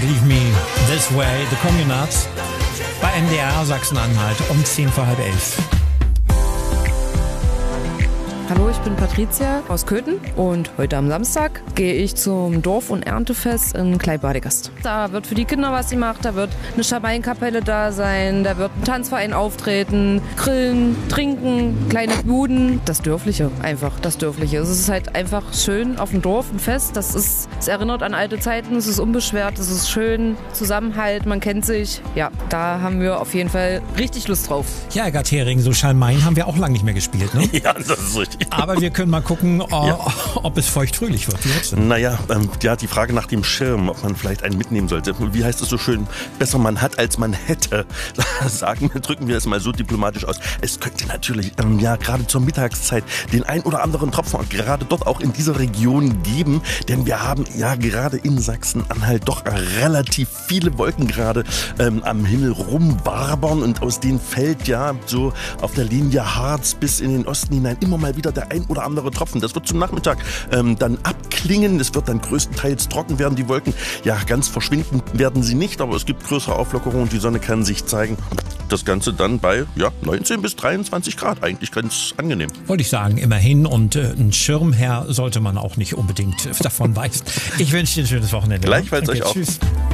Leave Me This Way, The Communards bei MDR Sachsen-Anhalt um 10:45. Hallo, ich bin Patricia aus Köthen und heute am Samstag gehe ich zum Dorf- und Erntefest in Kleinbadegast. Da wird für die Kinder was gemacht, da wird eine Schamainkapelle da sein, da wird ein Tanzverein auftreten, grillen, trinken, kleine Buden. Das Dörfliche, einfach das Dörfliche. Es ist halt einfach schön auf dem Dorf, ein Fest. Es erinnert an alte Zeiten, es ist unbeschwert, es ist schön, Zusammenhalt, man kennt sich. Ja, da haben wir auf jeden Fall richtig Lust drauf. Ja, Herr Gart-Hering, so Schalmein haben wir auch lange nicht mehr gespielt, ne? Ja, das ist richtig. Aber wir können mal gucken, ob es feuchtfröhlich wird. Wie wird's denn? Naja, die Frage nach dem Schirm, ob man vielleicht einen mitnehmen sollte. Wie heißt es so schön? Besser man hat, als man hätte. Drücken wir es mal so diplomatisch aus. Es könnte natürlich, gerade zur Mittagszeit den ein oder anderen Tropfen gerade dort auch in dieser Region geben. Denn wir haben ja gerade in Sachsen-Anhalt doch relativ viele Wolken gerade am Himmel rumwabern. Und aus denen fällt ja so auf der Linie Harz bis in den Osten hinein immer mal wieder der ein oder andere Tropfen. Das wird zum Nachmittag dann abklingen. Es wird dann größtenteils trocken werden, die Wolken. Ja, ganz verschwinden werden sie nicht, aber es gibt größere Auflockerungen und die Sonne kann sich zeigen. Das Ganze dann bei 19 bis 23 Grad. Eigentlich ganz angenehm. Wollte ich sagen, immerhin. Und ein Schirmherr sollte man auch nicht unbedingt davon weisen. Ich wünsche dir ein schönes Wochenende. Gleichfalls euch auch. Tschüss.